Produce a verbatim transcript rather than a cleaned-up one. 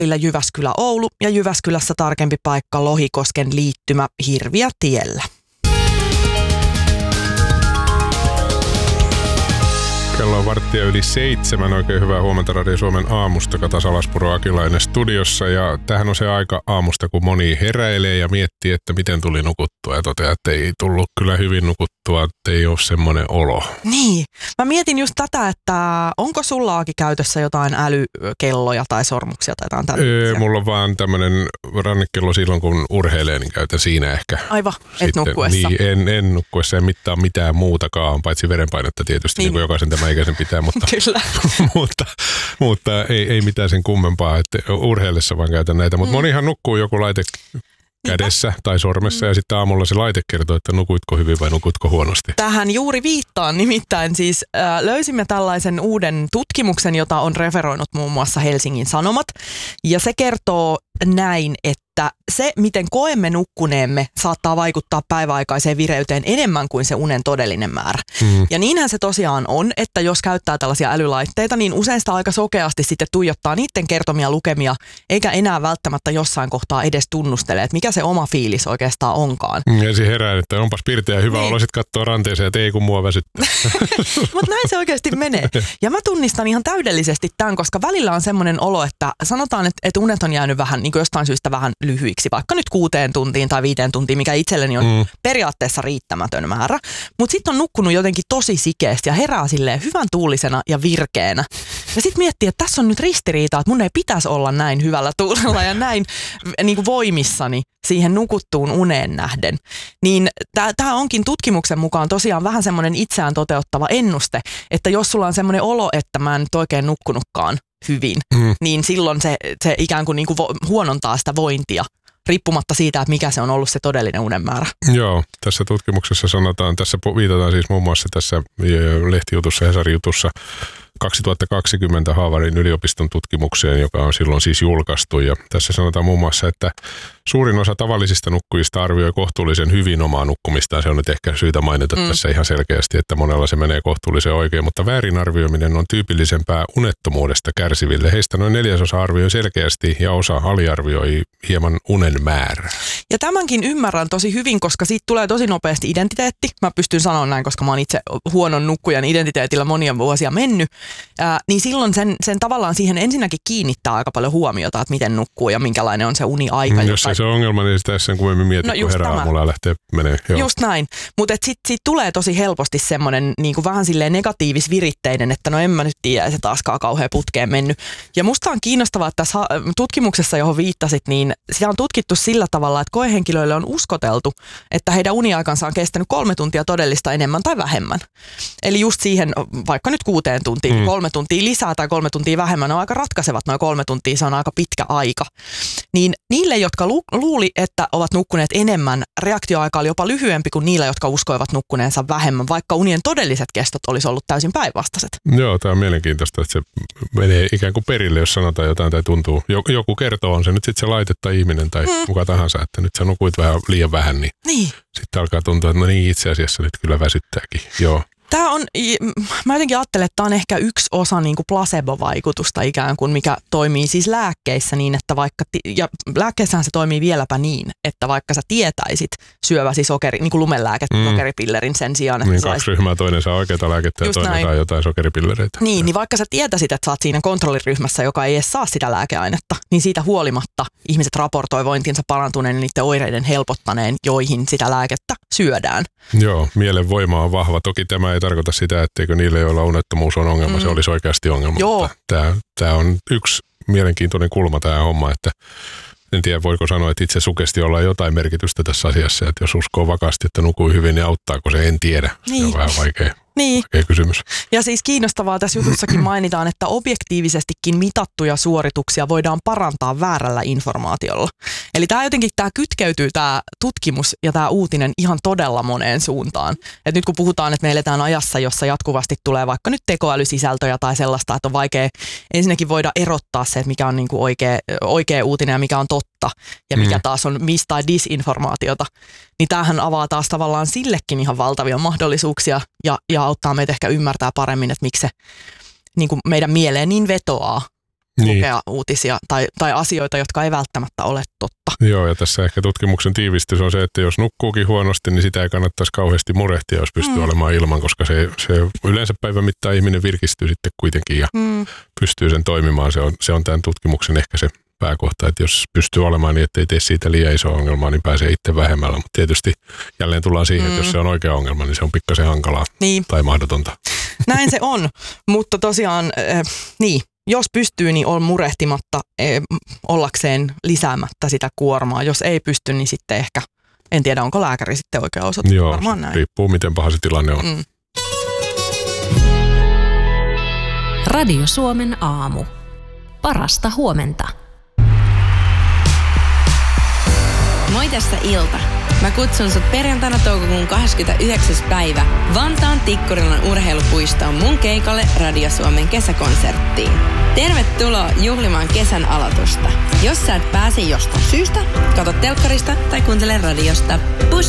välillä Jyväskylä-Oulu ja Jyväskylässä tarkempi paikka Lohikosken liittymä Hirviätiellä. Kello on varttia yli seitsemän. Oikein hyvää huomenta Radio Suomen aamusta. Kata Salaspuro Akilainen studiossa. Ja tämähän on se aika aamusta, kun moni heräilee ja miettii, että miten tuli nukuttua. Ja toteaa, että ei tullut kyllä hyvin nukuttua, että ei ole semmoinen olo. Niin. Mä mietin just tätä, että onko sullaakin käytössä jotain älykelloja tai sormuksia tai jotain tällaisia? Öö, mulla on vaan tämmöinen rannekello silloin, kun urheilee, niin käytän siinä ehkä. Aivan, et nukkuessa. Niin, en, en nukkuessa ja mittaa mitään muutakaan, paitsi verenpainetta tietysti, niin, niin kuin jokaisen tämä ikäisen pitää, mutta, mutta, mutta ei, ei mitään sen kummempaa, että urheillessa vaan käytän näitä. Mutta mm. monihan nukkuu joku laite kädessä Niinpä. tai sormessa mm. ja sitten aamulla se laite kertoo, että nukuitko hyvin vai nukuitko huonosti. Tähän juuri viittaan nimittäin siis äh, löysimme tällaisen uuden tutkimuksen, jota on referoinut muun muassa Helsingin Sanomat. Ja se kertoo näin, että se, miten koemme nukkuneemme, saattaa vaikuttaa päiväaikaiseen vireyteen enemmän kuin se unen todellinen määrä. Mm. Ja niinhän se tosiaan on, että jos käyttää tällaisia älylaitteita, niin usein sitä aika sokeasti sitten tuijottaa niiden kertomia lukemia, eikä enää välttämättä jossain kohtaa edes tunnustele, että mikä se oma fiilis oikeastaan onkaan. Ja se herää, että onpas pirteä ja hyvä niin. olo, sit katsoo ranteeseen, että ei kun mua väsyttää. Mutta näin se oikeasti menee. Ja mä tunnistan ihan täydellisesti tämän, koska välillä on semmoinen olo, että sanotaan, että, että unet on jäänyt vähän niin kuin jostain syystä vähän lyhyiksi, vaikka nyt kuuteen tuntiin tai viiteen tuntiin, mikä itselleni on mm. periaatteessa riittämätön määrä. Mutta sitten on nukkunut jotenkin tosi sikeästi ja herää silleen hyvän tuulisena ja virkeänä. Ja sitten miettii, että tässä on nyt ristiriita, että mun ei pitäisi olla näin hyvällä tuulella ja näin niin kuin voimissani siihen nukuttuun uneen nähden. Niin tämä onkin tutkimuksen mukaan tosiaan vähän semmoinen itseään toteuttava ennuste, että jos sulla on semmoinen olo, että mä en nyt oikein nukkunutkaan hyvin, mm. niin silloin se, se ikään kuin, niin kuin huonontaa sitä vointia, riippumatta siitä, että mikä se on ollut se todellinen unen määrä. Joo, tässä tutkimuksessa sanotaan, tässä viitataan siis muun muassa tässä lehtijutussa, Hesarin jutussa kaksituhattakaksikymmentä Haavarin yliopiston tutkimukseen, joka on silloin siis julkaistu. Ja tässä sanotaan muun muassa, että suurin osa tavallisista nukkujista arvioi kohtuullisen hyvin omaa nukkumistaan. Se on nyt ehkä syytä mainita mm. tässä ihan selkeästi, että monella se menee kohtuullisen oikein, mutta väärinarvioiminen on tyypillisempää unettomuudesta kärsiville. Heistä noin neljäsosa arvioi selkeästi ja osa aliarvioi hieman unen määrää. Ja tämänkin ymmärrän tosi hyvin, koska siitä tulee tosi nopeasti identiteetti. Mä pystyn sanoa näin, koska mä oon itse huonon nukkujan identiteetillä monia vuosia mennyt. Ää, niin silloin sen, sen tavallaan siihen ensinnäkin kiinnittää aika paljon huomiota, että miten nukkuu ja minkälainen on se uniaika. Mm, jos ei se on ongelma, niin sitä sen kummemmin mieti, no, kun herää aamulla ja lähtee menee. Joo. Just näin. Mutta siitä sit tulee tosi helposti semmoinen niinku vähän silleen negatiivisviritteinen, että no en mä nyt tiedä, se taaskaan kauhean putkeen mennyt. Ja musta on kiinnostavaa, että tässä tutkimuksessa, johon viittasit, niin sitä on tutkittu sillä tavalla, että koehenkilöille on uskoteltu, että heidän uniaikansa on kestänyt kolme tuntia todellista enemmän tai vähemmän. Eli just siihen vaikka nyt kuuteen tuntiin, mm. kolme tuntia lisää tai kolme tuntia vähemmän on aika ratkaisevat, noin kolme tuntia, se on aika pitkä aika. Niin niille, jotka lu- luuli, että ovat nukkuneet enemmän, reaktioaika oli jopa lyhyempi kuin niillä, jotka uskoivat nukkuneensa vähemmän, vaikka unien todelliset kestot olisi ollut täysin päinvastaiset. Joo, tämä on mielenkiintoista, että se menee ikään kuin perille, jos sanotaan jotain tai tuntuu. Joku kertoo, on se nyt sitten se laite tai ihminen tai mm. kuka tahansa, että nyt sä nukuit vähän liian vähän, niin, niin. sitten alkaa tuntua, että no niin, itse asiassa nyt kyllä väsyttääkin. Joo. Tämä on, mä jotenkin ajattelen, että tämä on ehkä yksi osa niin kuin placebo-vaikutusta ikään kuin, mikä toimii siis lääkkeissä niin, että vaikka, ja lääkkeissähän se toimii vieläpä niin, että vaikka sä tietäisit syöväsi sokeri, niin kuin lumelääkettä, mm. sokeripillerin sen sijaan. Että niin kaksi sais... ryhmää, toinen saa oikeita lääkettä ja toinen näin. Saa jotain sokeripillereitä. Niin, niin vaikka sä tietäisit, että sä oot siinä kontrolliryhmässä, joka ei edes saa sitä lääkeainetta, niin siitä huolimatta ihmiset raportoi vointinsa parantuneen ja niiden oireiden helpottaneen, joihin sitä lääkettä syödään. Joo, mielen voima on vahva. Toki tämä ei tarkoita sitä, etteikö niille, joilla unettomuus on ongelma, mm. se olisi oikeasti ongelma. Joo. Tämä, tämä on yksi mielenkiintoinen kulma tämä homma, että en tiedä voiko sanoa, että itse sugestiolla on jotain merkitystä tässä asiassa, että jos uskoo vakaasti, että nukuu hyvin, niin auttaako se, en tiedä. Niin. Se on vähän vaikea. Niin. Oikea kysymys. Ja siis kiinnostavaa tässä jutussakin mainitaan, että objektiivisestikin mitattuja suorituksia voidaan parantaa väärällä informaatiolla. Eli tämä jotenkin tämä kytkeytyy tämä tutkimus ja tämä uutinen ihan todella moneen suuntaan. Et nyt kun puhutaan, että me eletään ajassa, jossa jatkuvasti tulee vaikka nyt tekoälysisältöjä tai sellaista, että on vaikea ensinnäkin voida erottaa se, että mikä on niinku oikea, oikea uutinen ja mikä on totta ja mikä mm. taas on mis- tai disinformaatiota, niin tämähän avaa taas tavallaan sillekin ihan valtavia mahdollisuuksia ja, ja auttaa meitä ehkä ymmärtää paremmin, että miksi se niin kuin meidän mieleen niin vetoaa Niin. lukea uutisia tai, tai asioita, jotka ei välttämättä ole totta. Joo, ja tässä ehkä tutkimuksen tiivistys on se, että jos nukkuukin huonosti, niin sitä ei kannattaisi kauheasti murehtia, jos pystyy mm. olemaan ilman, koska se, se yleensä päivän mittaan ihminen virkistyy sitten kuitenkin ja mm. pystyy sen toimimaan. Se on, se on tämän tutkimuksen ehkä se pääkohta, että jos pystyy olemaan niin, ettei tee siitä liian isoa ongelmaa, niin pääsee itse vähemmällä. Mutta tietysti jälleen tullaan siihen, mm. että jos se on oikea ongelma, niin se on pikkasen hankalaa niin. tai mahdotonta. Näin se on, mutta tosiaan äh, niin. Jos pystyy, niin on murehtimatta eh, ollakseen lisäämättä sitä kuormaa. Jos ei pysty, niin sitten ehkä, en tiedä onko lääkäri sitten oikea osoite. Joo, varmaan näin. Riippuu miten paha se tilanne on. Mm. Radio Suomen aamu. Parasta huomenta. Moi, tässä Ilta. Mä kutsun sut perjantaina toukokuun kahdeskymmenesyhdeksäs päivä Vantaan Tikkurilan urheilupuistoon mun keikalle Radio Suomen kesäkonserttiin. Tervetuloa juhlimaan kesän aloitusta. Jos sä et pääse jostain syystä, kato telkkarista tai kuuntele radiosta. Pus!